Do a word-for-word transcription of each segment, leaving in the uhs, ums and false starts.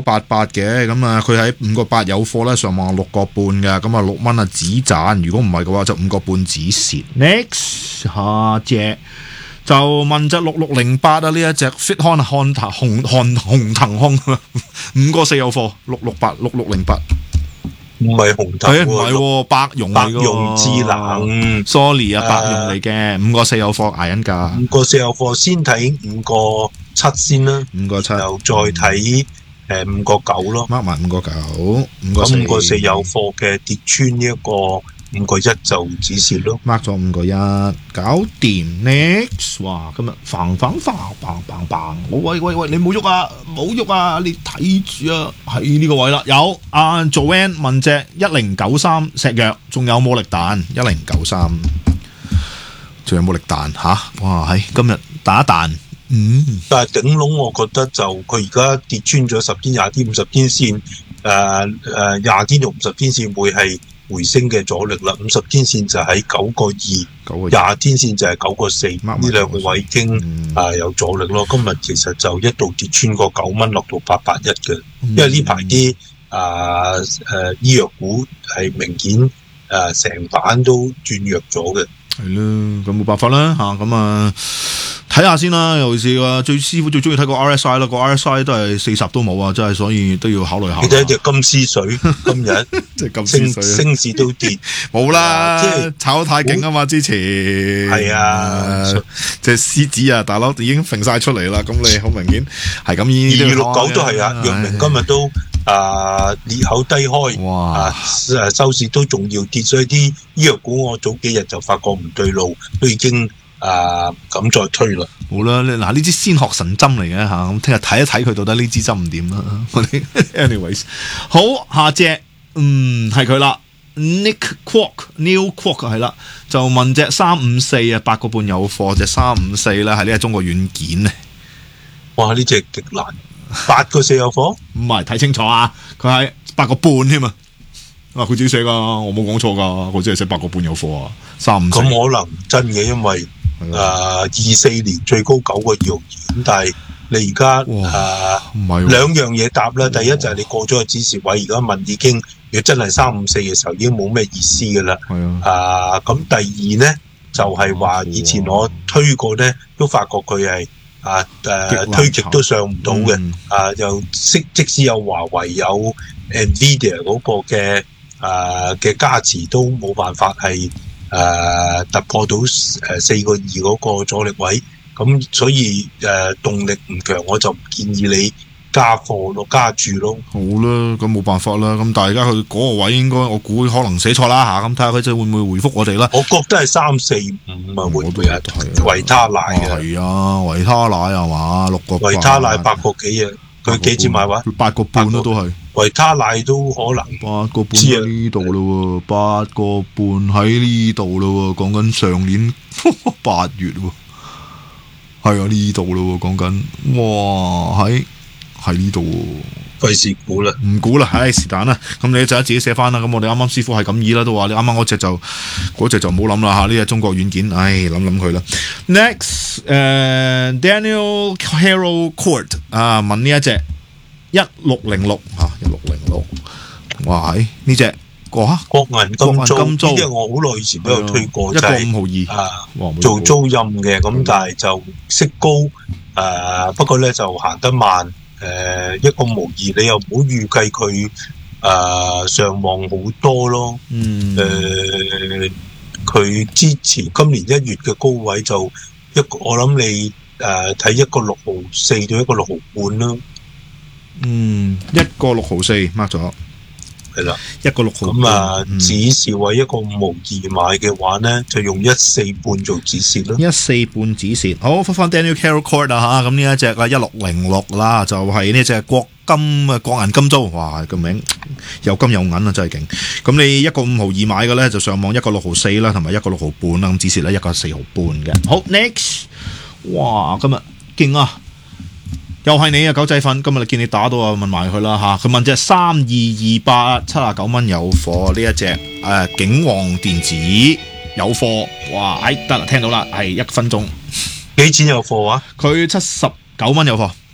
八八嘅，咁啊佢喺五個八有貨咧，上望六個半嘅，咁啊六蚊啊止賺，如果唔係嘅話就五個半止蝕。Next 下隻就問隻六六零八啊，呢一隻 Fitcon 漢騰紅漢紅騰空五個四有貨，六六八六六零八。 唔係紅騰， 唔係喎，百用百用智能 ，sorry 啊，百用嚟嘅，五個四有貨捱緊價， 五個四有貨，先睇五個七先啦， 五個七， 然後再睇誒五個九咯 ，mark 埋五個九，五個四， 咁五個四有貨嘅跌穿呢一個五個一就止蝕咯 ，mark 咗五個一，搞掂 next， 哇，今日嘭嘭嘭嘭嘭嘭，喂喂喂，你冇喐啊，冇喐啊，你睇住啊，喺呢個位啦，有阿 Joanne 問隻一零九三石藥，仲有冇力彈？一零九三，仲有冇力彈吓？哇，喺今日打彈。嗯， 但係頂籠，我覺得就佢而家跌穿咗十天、廿天、五十天線，誒誒廿天同五十天線會係回升嘅阻力啦。五十天線就喺九個二，廿天線就係九個四，呢兩個位已經啊、呃、有阻力咯。今日其實就一度跌穿過九蚊，落到八八一嘅，因為呢排啲啊誒醫藥股係明顯誒成版都轉弱咗嘅。 係啦，咁冇辦法啦嚇，咁啊睇下先啦。尤其是啊，最師傅最中意睇個 R S I 啦，個 R S I 都係四十都冇啊，真係所以都要考慮下。 你睇隻金絲水今日即係金絲水升升市都跌， 冇啦，即係炒得太勁啊嘛！之前係啊， 隻獅子啊，大佬已經揈晒出嚟啦，咁你好明顯係咁依啲。 二六九都係啊，藥明今日都。啊裂口低開，哇！誒收市都仲要跌，所以啲醫藥股我早幾日就發覺唔對路，都已經啊唔敢再推啦。 好啦，嗱呢支先學神針嚟嘅嚇，咁聽日睇一睇佢到底呢支針唔掂啦。我哋 anyways 好下隻，嗯係佢啦 ，Nick Quark，New Quark 係啦，就問隻三五四啊，八個半有貨，隻三五四咧係呢個中國軟件咧。 哇！呢隻極難。八個四有貨？ 唔係，睇清楚啊！佢係八個半添啊！啊，佢自己寫噶，我冇講錯噶，佢只係寫八個半有貨啊！三五四。 咁可能真嘅，因為誒二四年最高九個二毫二，咁但係你而家誒兩樣嘢答啦。第一就係你過咗個指示位，而家問已經，如果真係三五四嘅時候已經冇咩意思噶啦。係啊。咁、呃、第二咧就係、是、話以前我推過咧，都發覺佢係。啊誒推極都上唔到嘅，嗯、啊又即即使有華為有 Nvidia 嗰個嘅誒嘅加持都冇辦法係誒、啊、突破到誒四個二嗰個阻力位，咁所以誒、啊、動力唔強，我就唔建議你加貨咯，加注咯。 好啦，咁冇辦法啦。咁但係而家佢嗰個位應該我估可能寫錯啦嚇，咁睇下佢就會唔會回覆我哋啦。 我覺得係三四五啊，會唔會係維他奶嘅？ 係啊，維他奶係嘛，六個維他奶八個幾啊？佢幾錢買話？ 八個半咯，都係維他奶都可能八個半喺呢度咯喎，八個半喺呢度咯喎，講緊上年八月喎，係啊呢度咯喎，講緊哇喺。喺呢度費事估啦， 唔估啦，唉是但啦。咁你就自己寫翻啦。咁我哋啱啱師傅係咁意啦，都話你啱啱嗰隻就嗰隻就唔好諗啦嚇。呢隻中國軟件，唉諗諗佢啦。Next， 誒、uh, Daniel Hero Court 啊問呢一隻一六零六嚇一六零六，哇係呢隻哇國銀金租，呢啲我好耐以前都有推過， 一個五毫二啊，做租賃嘅，咁但係就息高誒、呃，不過咧就行得慢。誒、呃、一個無疑，你又唔好預計佢誒上望好多咯。嗯。誒，佢、呃、之前今年一月嘅高位就一個，我諗你誒睇、呃、一個六毫四到一個六毫半啦。 嗯，一個六毫四 mark 咗。係啦，一個六毫半。咁啊， 指示位一個五毫二買嘅話咧，就用一四半做指示咯。 一四半指示，好，翻翻 Daniel Carroll Court 啊嚇，咁呢一隻啊一六零六啦，就係呢隻國金啊國銀金租，哇個名有金有銀啊，真係勁。咁你一個五毫二買嘅咧，就上網一個六毫四啦，同埋一個六毫半啦，咁指示咧一個四毫半嘅。好 ，next， 哇，今日勁啊！又係你啊，狗仔粉！今日見你打到啊，問埋佢啦嚇。佢問隻三二二八七啊九蚊有貨呢一隻誒、呃、景旺電子有貨，哇！哎得啦，聽到啦，係一分鐘幾錢有貨啊？ 佢七十九蚊有貨，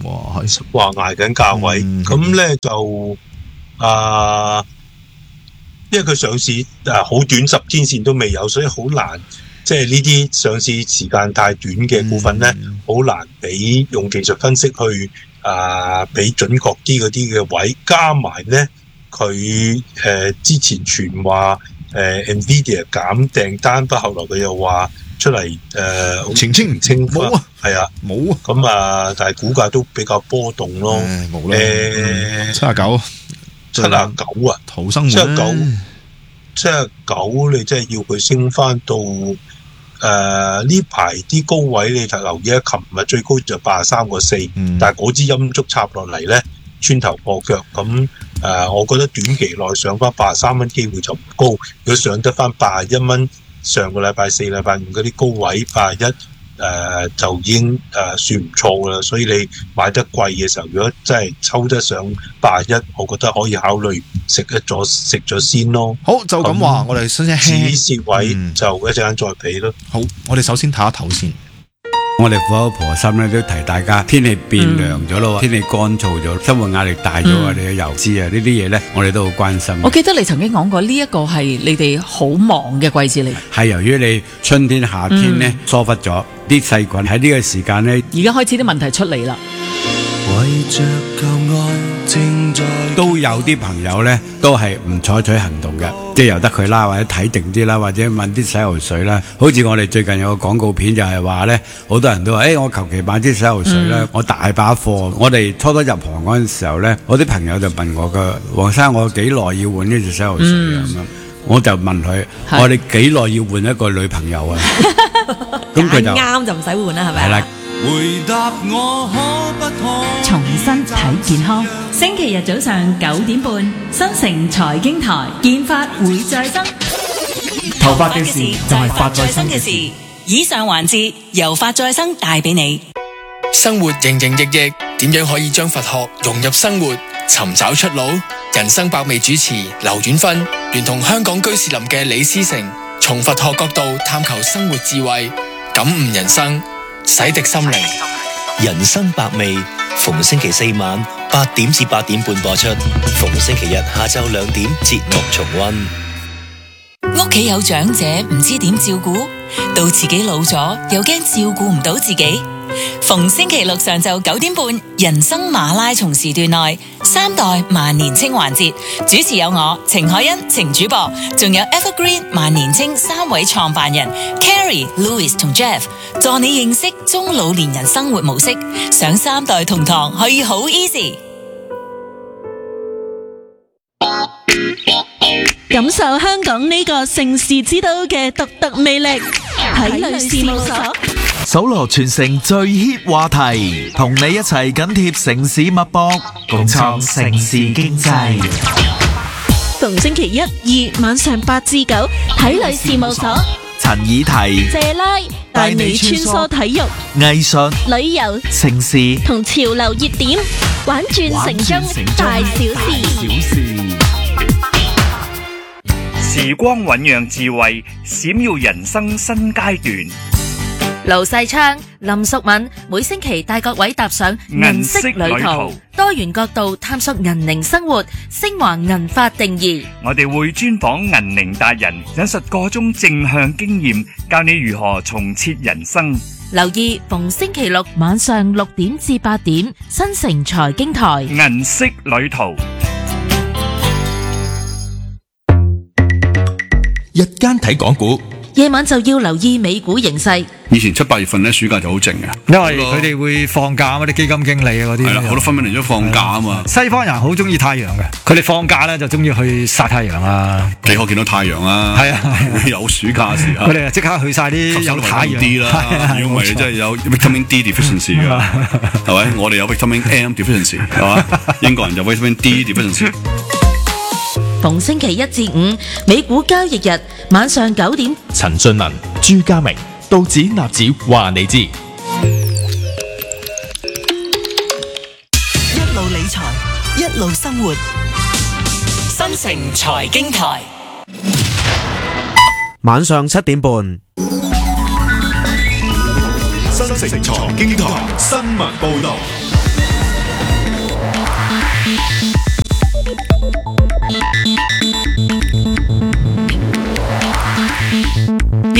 哇，係話捱緊價位，咁咧、嗯、就啊、呃，因為佢上市誒好短十天線都未有，所以好難，即係呢啲上市時間太短嘅股份咧，好、嗯、難俾用技術分析去啊俾、呃、準確啲嗰啲嘅位，加埋咧佢誒之前傳話誒 Nvidia 減訂單，不過後來佢又話出嚟誒、呃、 澄清唔清冇啊， 係啊冇啊，咁啊但係股價都比較波動咯， 冇啦，誒七啊九七啊九啊， 逃生門七啊九七啊九，你真係要佢升翻到誒呢排啲高位，你就留意啊，琴日最高就八十三個四，但係嗰支陰燭插落嚟咧，穿頭破腳咁誒、呃，我覺得短期內上翻八十三蚊機會就唔高，如果上得翻八十一蚊。上個禮拜四、禮拜五嗰啲高位八十一，誒就已經誒、呃、算唔錯啦。所以你買得貴嘅時候，如果真係抽得上八十一，我覺得可以考慮食一咗食咗先咯。 好，就咁話，我哋先先止蝕位就一陣間再俾咯。 好，我哋首先睇一頭先。 我哋苦口婆心咧都提大家，天氣變涼咗咯，天氣乾燥咗，生活壓力大咗啊！你嘅油資啊，呢啲嘢咧，我哋都好關心。 我記得你曾經講過，呢一個係你哋好忙嘅季節嚟。 係由於你春天、夏天咧疏忽咗啲細菌喺呢個時間咧， 而家開始啲問題出嚟啦。 為着舊愛正在都有啲朋友咧，都係唔採取行動嘅，即係由得佢啦，或者睇定啲啦，或者問啲洗頭水啦。好似我哋最近有個廣告片就係話咧，好多人都話，誒、欸，我求其買啲洗頭水啦，嗯、我大把貨。我哋初初入行嗰陣時候咧，我啲朋友就問我嘅，黃生，我幾耐要換呢隻洗頭水啊？咁樣、嗯，我就問佢，我哋幾耐要換一個女朋友啊？咁佢就啱就唔使換啦，係咪？ 係啦。 回答我可不可重新睇健康，星期日早上九點半，新城財經台，健髮會再生。 頭髮嘅事就係髮再生嘅事。 以上環節由髮再生帶俾你。 生活營營役役，點樣可以將佛學融入生活，尋找出路？人生百味主持劉遠芬聯同香港居士林嘅李思成，從佛學角度探求生活智慧，感悟人生，洗滌心靈。 人生百味，逢星期四晚八點至八點半播出，逢星期日下晝兩點節目重溫。 屋企有長者唔知點照顧，到自己老咗又驚照顧唔到自己。逢星期六上晝九點半，人生馬拉松時段內三代萬年青環節，主持有我程海欣、程主播，仲有 Evergreen 萬年青三位創辦人 Carrie、Louis 同 Jeff， 助你認識中老年人生活模式，上三代同堂可以好 easy。 感受香港呢個盛事之都嘅獨特魅力，體類事務所搜羅全城最 hit 話題，同你一齊緊貼城市脈搏，共創城市經濟。 逢星期一、二晚上八至九，體類事務所陳以提、 謝拉帶你穿梭體育、 藝術、 旅遊、 城市同潮流熱點，玩轉城中大小事。 時光醞釀智慧，閃耀人生新階段。 盧世昌、林淑敏每星期帶各位踏上銀色旅途，多元角度探索銀齡生活，升華銀髮定義。 我哋會專訪銀齡達人，引述個中正向經驗，教你如何重設人生。 留意逢星期六晚上六點至八點，新城財經台銀色旅途。 日間睇港股， 夜晚就要留意美股形勢。 以前七八月份咧，暑假就好靜嘅， 因為佢哋會放假啊嘛，啲基金經理啊嗰啲。係啦，好多分分鐘都放假啊嘛。西方人好中意太陽嘅，佢哋放假咧就中意去曬太陽啊。 幾可見到太陽啊？係啊，會有暑假時候。 佢哋即刻去曬啲有太陽啲啦。 如果唔係，真係有 vitamin D deficiency 㗎，係咪？我哋有 vitamin M deficiency， 係嘛？英國人有 vitamin D deficiency。 逢星期一至五，美股交易日晚上九點， 陳俊文、朱家明、道指納指話你知，一路理財，一路生活， 新城財經台， 晚上七點半， 新城財經台新聞報道。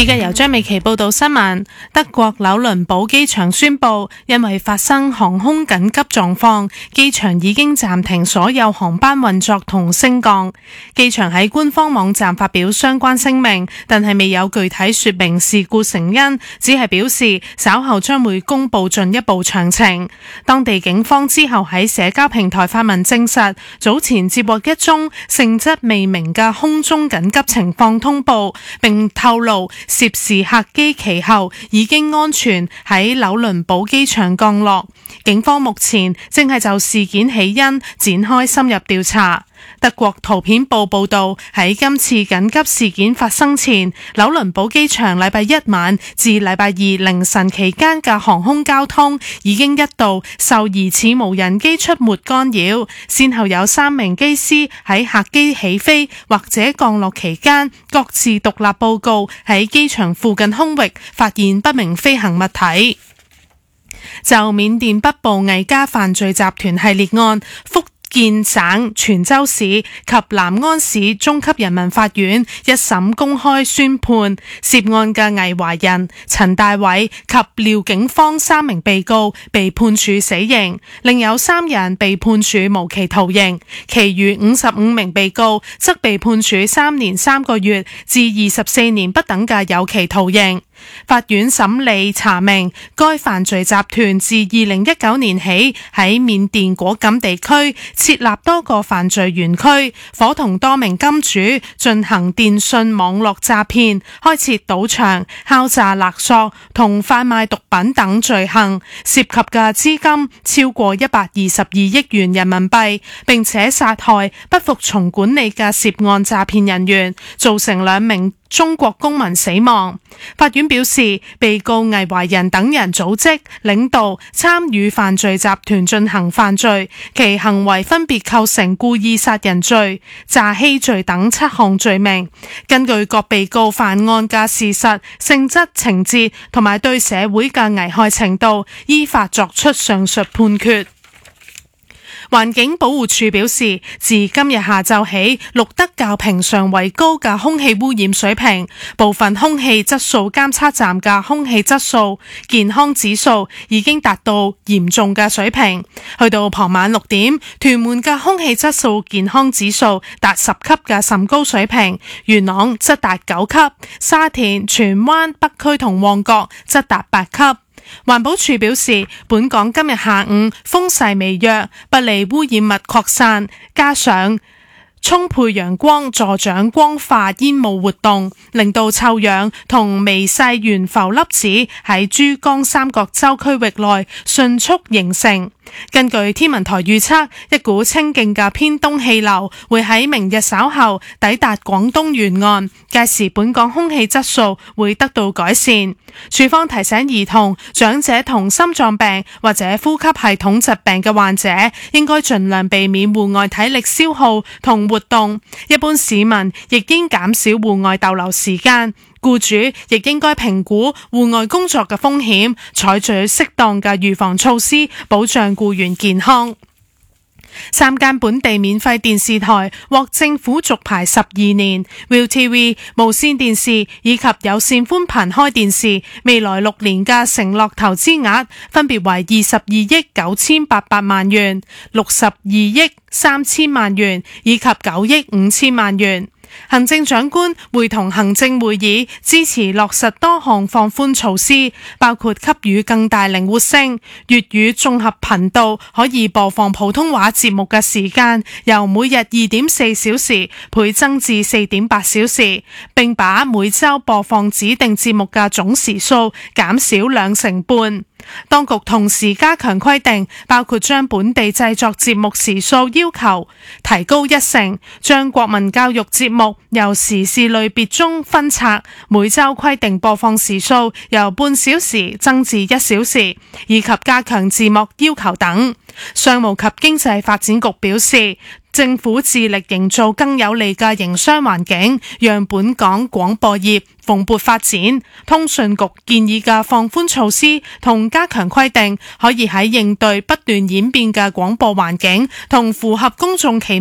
依家由張美琪報道新聞。德國紐倫堡機場宣布，因為發生航空緊急狀況，機場已經暫停所有航班運作同升降。機場喺官方網站發表相關聲明，但係未有具體說明事故成因，只係表示稍後將會公布進一步詳情。當地警方之後喺社交平台發文證實，早前接獲一宗性質未明嘅空中緊急情況通報，並透露涉事客機其後已經安全喺紐倫堡機場降落。警方目前正係就事件起因展開深入調查。德國圖片報報道，喺今次緊急事件發生前，紐倫堡機場禮拜一晚至禮拜二凌晨期間嘅航空交通已經一度受疑似無人機出沒干擾，先後有三名機師喺客機起飛或者降落期間各自獨立報告喺機場附近空域發現不明飛行物體。就緬甸北部偽加犯罪集團系列案，福建省泉州市及南安市中級人民法院一審公開宣判，涉案嘅魏華仁、陳大偉及廖景芳三名被告被判處死刑，另有三人被判處無期徒刑，其餘五十五名被告則被判處三年三個月至二十四年不等嘅有期徒刑。法院審理查明，該犯罪集團自二零一九年起喺緬甸果敢地區設立多個犯罪園區，夥同多名金主進行電信網絡詐騙、開設賭場、敲詐勒索同販賣毒品等罪行，涉及嘅資金超過一百二十二億元人民幣，並且殺害不服從管理嘅涉案詐騙人員，造成兩名中國公民死亡。法院表示，被告魏華仁等人組織、領導、參與犯罪集團進行犯罪，其行為分別構成故意殺人罪、詐欺罪等七項罪名。根據各被告犯案嘅事實、性質、情節同埋對社會嘅危害程度，依法作出上述判決。環境保護署表示，自今日下晝起，錄得較平常為高嘅空氣污染水平，部分空氣質素監測站嘅空氣質素健康指數已經達到嚴重嘅水平。去到傍晚六點，屯門嘅空氣質素健康指數達十級嘅甚高水平，元朗則達九級，沙田、荃灣、北區同旺角則達八級。環保署表示，本港今日下午風勢微弱，不利污染物擴散，加上充沛陽光助長光化煙霧活動，令到臭氧同微細懸浮粒子喺珠江三角洲區域內迅速形成。根據天文台預測，一股清勁嘅偏東氣流會喺明日稍後抵達廣東沿岸，屆時本港空氣質素會得到改善。署方提醒兒童、長者同心臟病或者呼吸系統疾病嘅患者，應該盡量避免戶外體力消耗同活動。一般市民亦應減少戶外逗留時間。僱主亦應該評估戶外工作嘅風險，採取適當嘅預防措施，保障僱員健康。三間本地免費電視台獲政府續牌十二年 ，Viu T V、無線電視以及有線寬頻開電視未來六年嘅承諾投資額分別為二十二億九千八百萬元、六十二億三千萬元以及九億五千萬元。行政長官會同行政會議支持落實多項放寬措施，包括給予更大靈活性，粵語綜合頻道可以播放普通話節目嘅時間由每日二點四小時倍增至四點八小時，並把每週播放指定節目嘅總時數減少兩成半。當局同時加強規定，包括將本地製作節目時數要求提高一成，將國民教育節目由時事類別中分拆，每週規定播放時數由半小時增至一小時，以及加強字幕要求等。商務及經濟發展局表示，政府致力營造更有利嘅營商環境，讓本港廣播業蓬勃發展。通訊局建議嘅放寬措施同加強規定，可以喺應對不斷演變嘅廣播環境同符合公眾期